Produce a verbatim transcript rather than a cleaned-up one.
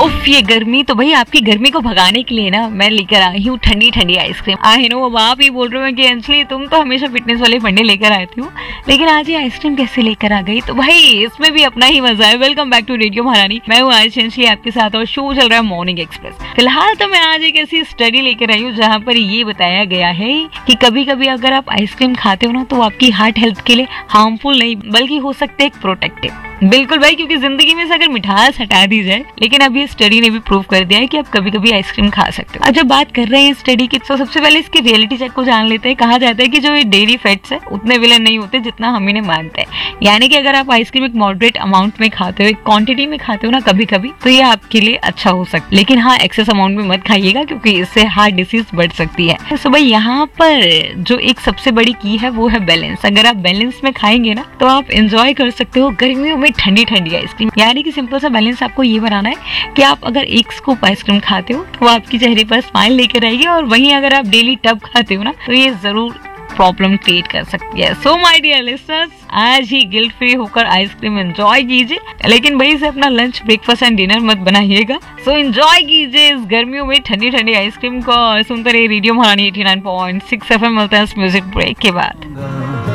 उफ ये गर्मी, तो भाई आपकी गर्मी को भगाने के लिए ना मैं लेकर आई हूँ ठंडी ठंडी आइसक्रीम। आई नो अब आप ही बोल रहे हो कि अंजलि तुम तो हमेशा फिटनेस वाले फंडे लेकर आती हो, लेकिन आज ये आइसक्रीम कैसे लेकर आ गई? तो भाई इसमें भी अपना ही मजा है। वेलकम बैक टू रेडियो महारानी, मैं हूँ आज अंजलि आपके साथ और शो चल रहा है मॉर्निंग एक्सप्रेस। फिलहाल तो मैं आज एक ऐसी स्टडी लेकर आई हूँ जहाँ पर ये बताया गया है कि कभी कभी अगर आप आइसक्रीम खाते हो ना तो आपकी हार्ट हेल्थ के लिए हार्मफुल नहीं बल्कि हो सकते एक प्रोटेक्टिव। बिल्कुल भाई, क्योंकि जिंदगी में से अगर मिठास हटा दी जाए, लेकिन अब ये स्टडी ने भी प्रूव कर दिया है कि आप कभी कभी आइसक्रीम खा सकते हो। अब जब बात कर रहे हैं स्टडी की तो सबसे पहले इसकी रियलिटी चेक को जान लेते हैं। कहा जाता है कि जो ये डेयरी फैट्स है उतने विलन नहीं होते जितना हम इन्हें मानते हैं। यानी कि अगर आप आइसक्रीम एक मॉडरेट अमाउंट में खाते हो, एक क्वांटिटी में खाते हो ना कभी कभी, तो ये आपके लिए अच्छा हो सकता है। लेकिन हाँ, एक्सेस अमाउंट में मत खाइएगा क्योंकि इससे हार्ट डिसीज बढ़ सकती है। तो भाई यहाँ पर जो एक सबसे बड़ी की है वो है बैलेंस। अगर आप बैलेंस में खाएंगे ना तो आप एंजॉय कर सकते हो गर्मियों में ठंडी ठंडी आइसक्रीम। यानी कि सिंपल सा बैलेंस आपको ये बनाना है कि आप अगर एक स्कूप आइसक्रीम खाते हो तो आपके चेहरे पर स्माइल लेकर आएगी, और वहीं अगर आप डेली टब खाते हो ना तो ये जरूर प्रॉब्लम क्रिएट कर सकती है। सो माय डियर लिसनर्स, आज ही गिल्ट फ्री होकर आइसक्रीम एंजॉय कीजिए, लेकिन भाई से अपना लंच ब्रेकफास्ट एंड डिनर मत बनाइएगा। सो एंजॉय कीजिए इस गर्मियों में ठंडी ठंडी आइसक्रीम को। सुनते रहिए रेडियो महारानी eighty nine point six F M. मिलते हैं इस म्यूजिक ब्रेक के बाद।